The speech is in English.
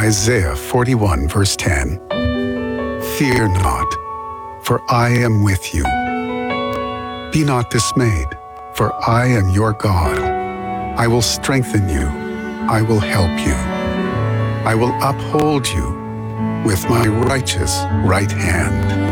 Isaiah 41 verse 10. Fear not, for I am with you. Be not dismayed, for I am your God. I will strengthen you. I will help you. I will uphold you with my righteous right hand.